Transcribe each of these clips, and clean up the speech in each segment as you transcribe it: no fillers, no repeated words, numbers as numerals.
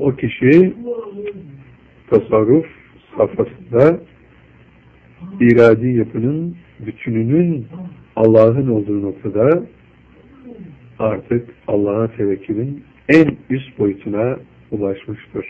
o kişi tasarruf safhasında iradi yapının bütününün Allah'ın olduğu noktada artık Allah'a tevekkülün en üst boyutuna ulaşmıştır.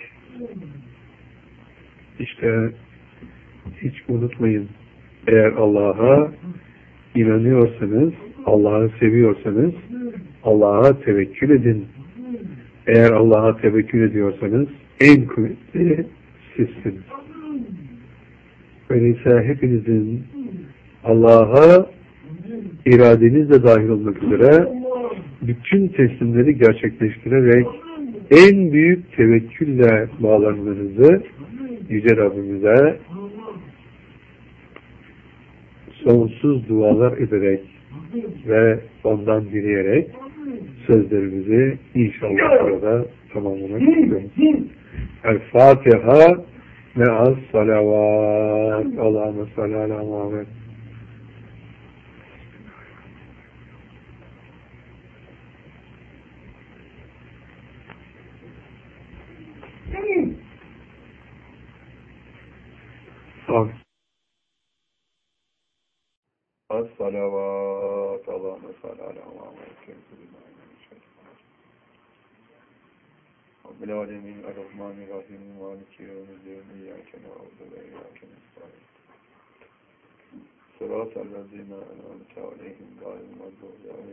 İşte hiç unutmayın, eğer Allah'a inanıyorsanız, Allah'ı seviyorsanız Allah'a tevekkül edin. Eğer Allah'a tevekkül ediyorsanız en kuvvetli sizsiniz. Öyleyse hepinizin Allah'a iradenizle dahil olmak üzere bütün teslimleri gerçekleştirerek en büyük tevekkülle bağlanmanızı Yüce Rabbimize sonsuz dualar ederek ve ondan dileyerek sözlerimizi inşallah burada tamamlamak istiyoruz. El-Fatiha me'as salavat. Allahümme salli ala Muhammed. As-salavat. Allahümme salli ala Muhammed. Rabbil alemin, er-Rahmanir-Rahim, Maliki yevmiddin, İyyâke na'budu ve İyyâke nestaîn. Sıratal lezîne en'amte aleyhim gâyril mağdûbi aleyhim